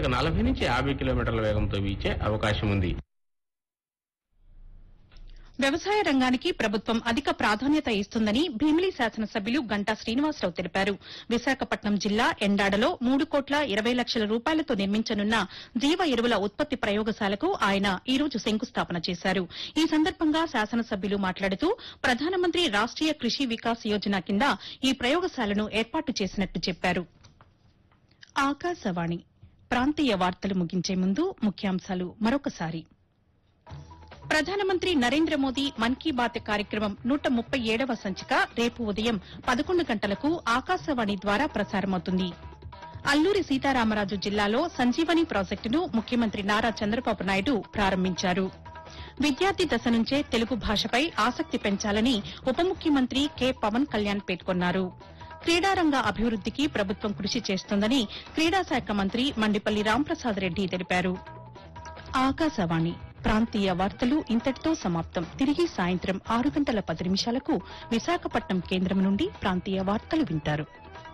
గంటకు 40 నుంచి 50 కిలోమీటర్ల వేగంతో వీచే అవకాశం ఉంది. వ్యవసాయ రంగానికి ప్రభుత్వం అధిక ప్రాధాన్యత ఇస్తుందని భీమిలి శాసనసభ్యులు గంటా శ్రీనివాసరావు తెలిపారు. విశాఖపట్నం జిల్లా ఎండాడలో 3,20,00,000 రూపాయలతో నిర్మించనున్న జీవ ఎరువుల ఉత్పత్తి ప్రయోగశాలకు ఆయన ఈ రోజు శంకుస్థాపన చేశారు. ఈ సందర్భంగా శాసనసభ్యులు మాట్లాడుతూ ప్రధానమంత్రి రాష్టీయ కృషి వికాస్ యోజన కింద ఈ ప్రయోగశాలను ఏర్పాటు చేసినట్లు చెప్పారు. ఆకాశవాణి ప్రాంతీయ వార్తలు ముగించే ముందు ముఖ్యాంశాలు మరొకసారి. ప్రధానమంత్రి నరేంద్ర మోదీ మన్ కీ బాత్ కార్యక్రమం 137వ సంచిక రేపు ఉదయం 11 గంటలకు ఆకాశవాణి ద్వారా ప్రసారమవుతుంది. అల్లూరి సీతారామరాజు జిల్లాలో సంజీవని ప్రాజెక్టును ముఖ్యమంత్రి నారా చంద్రబాబు నాయుడు ప్రారంభించారు. విద్యార్థి దశ నుంచే తెలుగు భాషపై ఆసక్తి పెంచాలని ఉప ముఖ్యమంత్రి కె పవన్ కళ్యాణ్ పేర్కొన్నారు. క్రీడారంగ అభివృద్దికి ప్రభుత్వం కృషి చేస్తోందని క్రీడా శాఖ మంత్రి మండిపల్లి రాంప్రసాద్ రెడ్డి తెలిపారు. ఆకాశవాణి ప్రాంతీయ వార్తలు ఇంతటితో సమాప్తం. తిరిగి సాయంత్రం 6 గంటల 10 నిమిషాలకు విశాఖపట్నం కేంద్రం నుండి ప్రాంతీయ వార్తలు వింటారు.